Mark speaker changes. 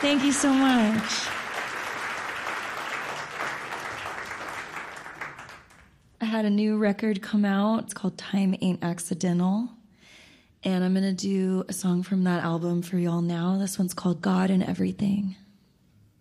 Speaker 1: Thank you so much. I had a new record come out. It's called Time Ain't Accidental. And I'm going to do a song from that album for y'all now. This one's called God and Everything.